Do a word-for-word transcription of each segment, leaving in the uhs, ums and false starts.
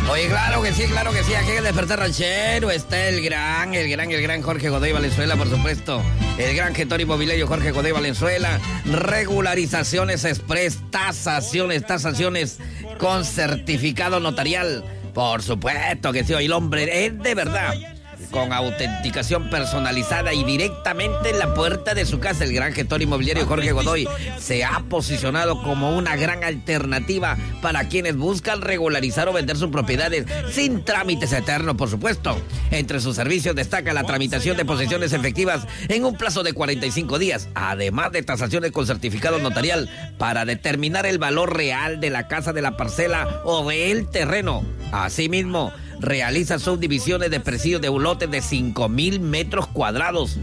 Oye, claro que sí, claro que sí. Aquí en el Despertar Ranchero está el gran, el gran, el gran Jorge Godoy Valenzuela, por supuesto. El gran gestor inmobiliario Jorge Godoy Valenzuela. Regularizaciones express, tasaciones, tasaciones con certificado notarial. Por supuesto que sí, hoy el hombre es de verdad. Con autenticación personalizada y directamente en la puerta de su casa. El gran gestor inmobiliario Jorge Godoy se ha posicionado como una gran alternativa para quienes buscan regularizar o vender sus propiedades sin trámites eternos, por supuesto. Entre sus servicios destaca la tramitación de posesiones efectivas en un plazo de cuarenta y cinco días, además de tasaciones con certificado notarial para determinar el valor real de la casa, de la parcela o del terreno. Asimismo, realiza subdivisiones de presidios de un lote de cinco mil metros cuadrados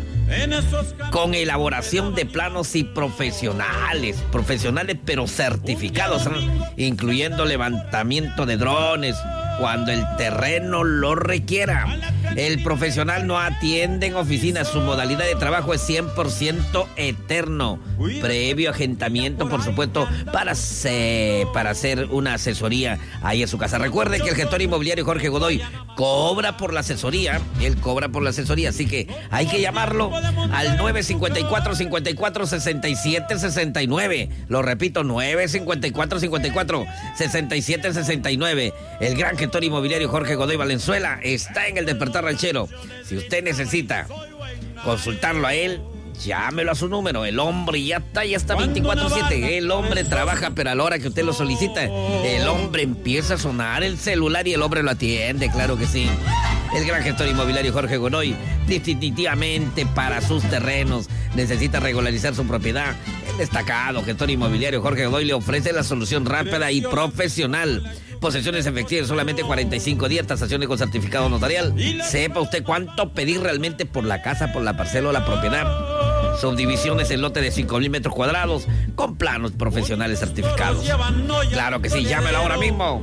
con elaboración de planos y profesionales, profesionales pero certificados, ¿eh? Incluyendo levantamiento de drones cuando el terreno lo requiera. El profesional no atiende en oficinas, su modalidad de trabajo es cien por ciento eterno, previo agendamiento, por supuesto, para, se, para hacer una asesoría ahí en su casa. Recuerde que el gestor inmobiliario Jorge Godoy cobra por la asesoría, él cobra por la asesoría, así que hay que llamarlo al nueve cinco cuatro, cinco cuatro, seis siete seis nueve. Lo repito, nueve cinco cuatro, cinco cuatro, seis siete seis nueve. El gran gestor inmobiliario Jorge Godoy Valenzuela está en el Despertar Ranchero. Si usted necesita consultarlo a él, llámelo a su número. El hombre ya está, ya está veinticuatro siete. El hombre trabaja, pero a la hora que usted lo solicita, el hombre empieza a sonar el celular y el hombre lo atiende, claro que sí. El gran gestor inmobiliario Jorge Godoy, definitivamente para sus terrenos, necesita regularizar su propiedad. El destacado gestor inmobiliario Jorge Godoy le ofrece la solución rápida y profesional. Posesiones efectivas solamente cuarenta y cinco días, tasaciones con certificado notarial. Sepa usted cuánto pedir realmente por la casa, por la parcela o la propiedad. Subdivisiones en lote de cinco mil metros cuadrados con planos profesionales certificados. Claro que sí, llámelo ahora mismo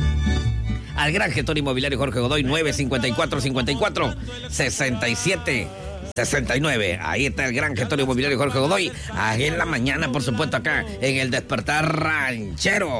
al gran gestor inmobiliario Jorge Godoy, nueve cinco cuatro, cinco cuatro, seis siete seis nueve. Ahí está el gran gestor inmobiliario Jorge Godoy. Ahí en la mañana, por supuesto, acá en el Despertar Ranchero.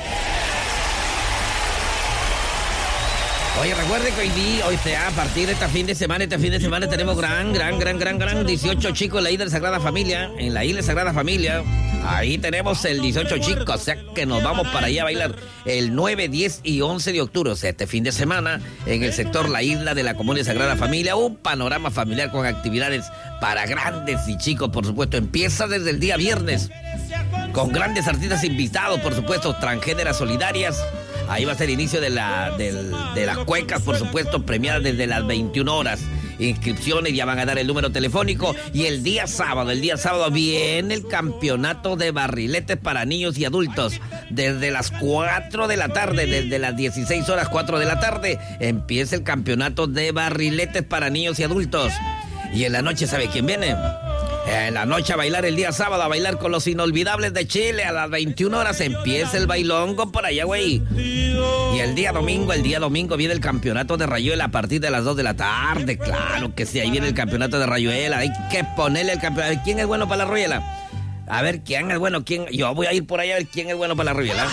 Oye, recuerde que hoy día, hoy sea, a partir de este fin de semana, este fin de semana tenemos gran, gran, gran, gran, gran dieciocho chicos en la isla de Sagrada Familia, en la isla de Sagrada Familia. Ahí tenemos el dieciocho chicos, o sea que nos vamos para allá a bailar el nueve, diez y once de octubre, o sea, este fin de semana, en el sector La Isla de la Comuna de Sagrada Familia, un panorama familiar con actividades para grandes y chicos, por supuesto. Empieza desde el día viernes, con grandes artistas invitados, por supuesto, transgéneras solidarias. Ahí va a ser el inicio de, la, del, de las cuecas, por supuesto, premiadas desde las veintiuna horas. Inscripciones, ya van a dar el número telefónico. Y el día sábado, el día sábado viene el campeonato de barriletes para niños y adultos. Desde las cuatro de la tarde, desde las dieciséis horas, cuatro de la tarde, empieza el campeonato de barriletes para niños y adultos. Y en la noche, ¿sabe quién viene? En la noche a bailar el día sábado, a bailar con los inolvidables de Chile. A las veintiuna horas empieza el bailongo por allá, güey. Y el día domingo, el día domingo viene el campeonato de Rayuela a partir de las dos de la tarde. Claro que sí, ahí viene el campeonato de Rayuela. Hay que ponerle el campeonato. ¿Quién es bueno para la Rayuela? A ver, ¿quién es bueno? ¿Quién? Yo voy a ir por allá a ver quién es bueno para la Rayuela.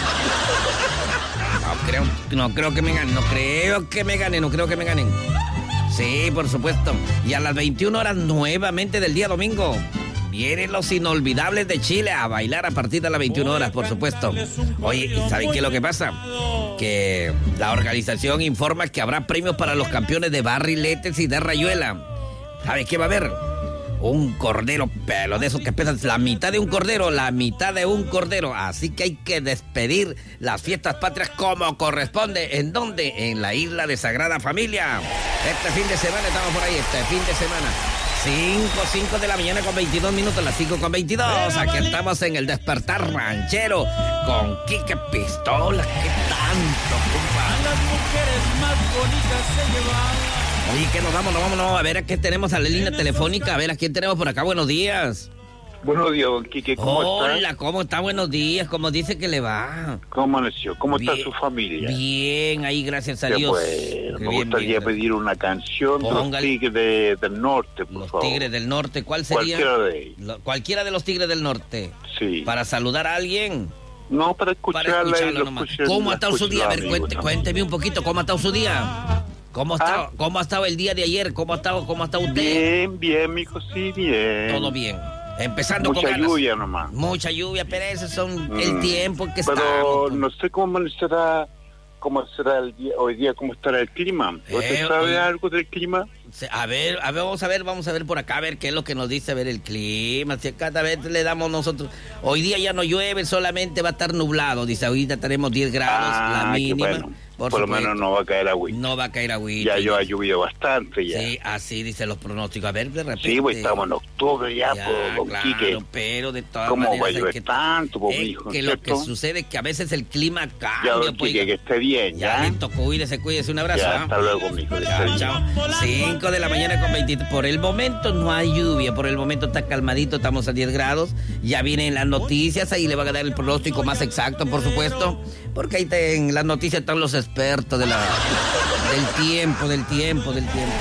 No creo, no creo que me ganen, no creo que me ganen, no creo que me ganen. Sí, por supuesto. Y a las veintiuna horas nuevamente del día domingo vienen los inolvidables de Chile a bailar a partir de las veintiuna horas, por supuesto. Oye, ¿y saben qué es lo que pasa? Que la organización informa que habrá premios para los campeones de barriletes y de Rayuela. ¿Sabes qué va a haber? Un cordero, pero de esos que pesan la mitad de un cordero, la mitad de un cordero. Así que hay que despedir las fiestas patrias como corresponde. ¿En dónde? En la isla de Sagrada Familia. Este fin de semana estamos por ahí, este fin de semana. cinco, cinco de la mañana con veintidós minutos, las cinco con veintidós. Aquí estamos en el Despertar Ranchero con Quique Pistola. ¿Qué tanto, compa? A las mujeres más bonitas se llevan. Oye, que nos vamos, nos vamos, no, a ver a qué tenemos a la línea telefónica, a ver a quién tenemos por acá, buenos días. Buenos días, don Quique, ¿cómo Hola, está? Hola, ¿cómo está? Buenos días, ¿cómo dice que le va? ¿Cómo amaneció? ¿Cómo bien, está su familia? Bien, ahí gracias a Qué Dios. bueno, Qué me bien, gustaría bien. pedir una canción Póngale. de los Tigres de, del Norte, por Los favor. Tigres del Norte, ¿cuál sería? Cualquiera de ellos. Lo, cualquiera de los Tigres del Norte. Sí. Para saludar a alguien. No, para escucharla. Para y escucharlo lo nomás. escuché- ¿Cómo ha lo estado su escucho día? A los ver, amigos cuente- también. cuénteme un poquito, ¿cómo ha estado su día? ¿Cómo ha estado, Ah. cómo ha estado el día de ayer? ¿Cómo ha estado, cómo ha estado usted? Bien, bien, mijo, sí, bien. Todo bien. Empezando Mucha con ganas. lluvia nomás. Mucha lluvia, pero ese son el Mm. tiempo en que Pero estamos. no sé cómo será, cómo será el día, hoy día, cómo estará el clima. ¿Usted Eh, sabe hoy- algo del clima? A ver, a ver, vamos a ver, vamos a ver por acá, a ver qué es lo que nos dice, a ver el clima. Si cada vez le damos nosotros. Hoy día ya no llueve, solamente va a estar nublado. Dice, ahorita tenemos diez grados, la Ah, qué mínima. bueno. Por, Por lo supuesto. menos no va a caer agua. No va a caer agüita. Ya yo ha llovido bastante ya. Sí, así dicen los pronósticos. A ver, de repente. Sí, pues estamos en octubre ya, Ya, pues, don claro, Quique. pero de todas ¿Cómo maneras va a hay llover que- tanto, pues, es mijo, que lo que cierto? sucede es que a veces el clima Ya, cambia. don pues, Quique, que esté bien, ya, ¿ya? listo, cuídese, cuídese, un abrazo. Ya, ¿ah? hasta luego, mijo. que esté Chao, bien. chao. cinco de la mañana con veintitrés. Por el momento no hay lluvia, por el momento está calmadito, estamos a diez grados. Ya vienen las noticias, ahí le van a dar el pronóstico más exacto, por supuesto. Porque ahí te- en las noticias están los expertos de la, del tiempo, del tiempo, del tiempo.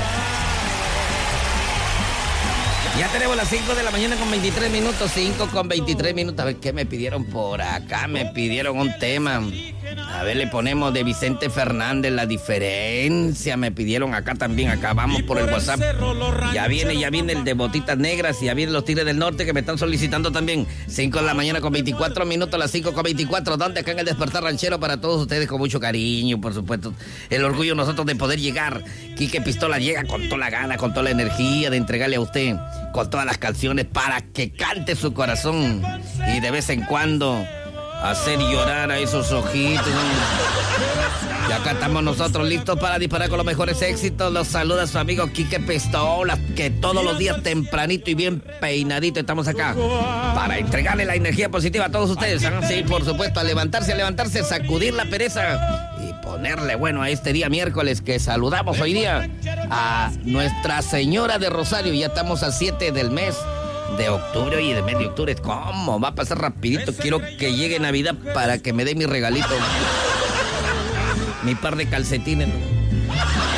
Ya tenemos las cinco de la mañana con veintitrés minutos, cinco con veintitrés minutos. A ver qué me pidieron por acá, me pidieron un tema. A ver, le ponemos de Vicente Fernández, La Diferencia. Me pidieron acá también, acá vamos por el WhatsApp. Ya viene, ya viene el de Botitas Negras y ya vienen los Tigres del Norte que me están solicitando también. cinco de la mañana con veinticuatro minutos, las cinco con veinticuatro. ¿Dónde? Acá en el Despertar Ranchero para todos ustedes con mucho cariño, por supuesto. El orgullo nosotros de poder llegar. Quique Pistola llega con toda la gana, con toda la energía de entregarle a usted con todas las canciones para que cante su corazón y de vez en cuando hacer llorar a esos ojitos. Y acá estamos nosotros listos para disparar con los mejores éxitos. Los saluda su amigo Quique Pistola, que todos los días tempranito y bien peinadito estamos acá para entregarle la energía positiva a todos ustedes. ¿Ah? Sí, por supuesto, a levantarse, a levantarse, sacudir la pereza y ponerle bueno a este día miércoles que saludamos hoy día a Nuestra Señora de Rosario. Ya estamos a siete del mes de octubre y de mes de octubre. ¿Cómo? Va a pasar rapidito. Quiero que llegue Navidad para que me dé mi regalito. Mi par de calcetines.